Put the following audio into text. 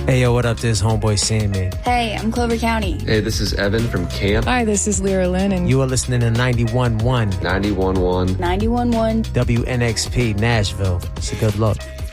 Hey, yo, what up? This is Homeboy Sandman. Hey, I'm Clover County. Hey, this is Evan from Camp. Hi, this is Lyra Lynn, and You are listening to 91.1 91.1 91.1 WNXP Nashville. So good luck.